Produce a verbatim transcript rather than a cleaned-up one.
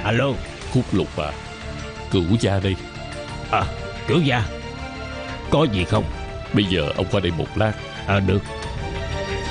Alo. Khúc Lục à, cửu gia đây. À, cửu gia, có gì không? Bây giờ ông qua đây một lát. À được.